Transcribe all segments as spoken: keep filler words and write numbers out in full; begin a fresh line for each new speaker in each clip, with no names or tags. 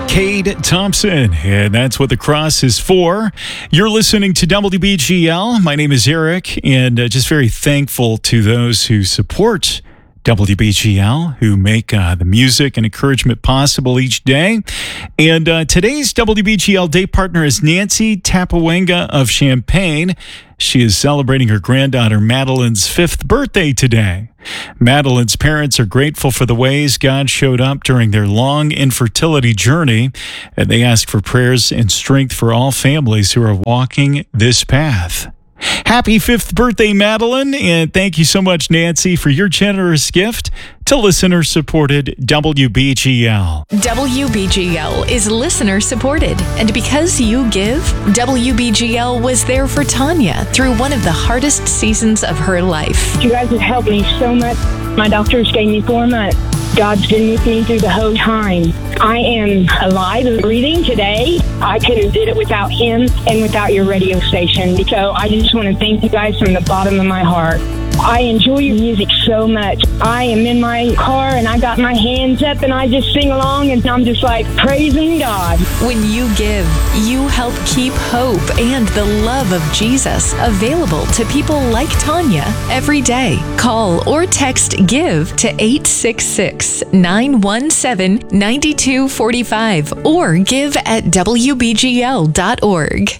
Cade Thompson, and that's what the cross is for. You're listening to W B G L. My name is Eric, and uh, just very thankful to those who support W B G L, who make uh, the music and encouragement possible each day. And uh, today's W B G L day partner is Nancy Tapawenga of Champaign. She is celebrating her granddaughter Madeline's fifth birthday today. Madeline's parents are grateful for the ways God showed up during their long infertility journey, and they ask for prayers and strength for all families who are walking this path. Happy fifth birthday, Madeline, and thank you so much, Nancy, for your generous gift to listener-supported W B G L.
W B G L is listener-supported, and because you give, W B G L was there for Tanya through one of the hardest seasons of her life.
You guys have helped me so much. My doctors gave me four months. God's been with me through the whole time. I am alive and breathing today. I couldn't have did it without him and without your radio station. So I just want to thank you guys from the bottom of my heart. I enjoy your music so much. I am in my car and I got my hands up and I just sing along and I'm just like praising God.
When you give, you help keep hope and the love of Jesus available to people like Tanya every day. Call or text GIVE to eight six six, nine one seven, nine two four five or give at W B G L dot org.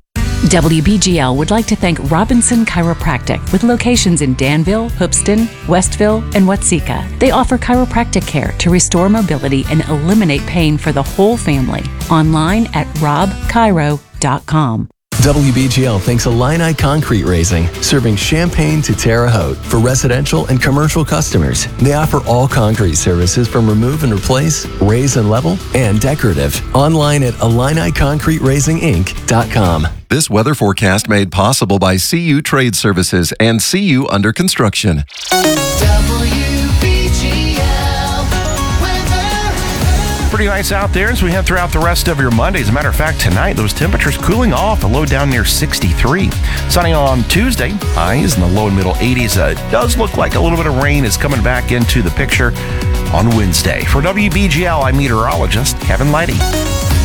W B G L would like to thank Robinson Chiropractic with locations in Danville, Hoopeston, Westville, and Watseka. They offer chiropractic care to restore mobility and eliminate pain for the whole family. Online at rob chiro dot com.
W B G L thanks Illini Concrete Raising, serving Champaign to Terre Haute for residential and commercial customers. They offer all concrete services from remove and replace, raise and level, and decorative. Online at illini concrete raising inc dot com.
This weather forecast made possible by C U Trade Services and C U Under Construction.
Pretty nice out there as we head throughout the rest of your Monday. As a matter of fact, tonight those temperatures cooling off, a low down near sixty-three. Sunny on Tuesday, highs in the low and middle eighties. Uh, it does look like a little bit of rain is coming back into the picture on Wednesday. For W B G L, I'm meteorologist Kevin Lighty.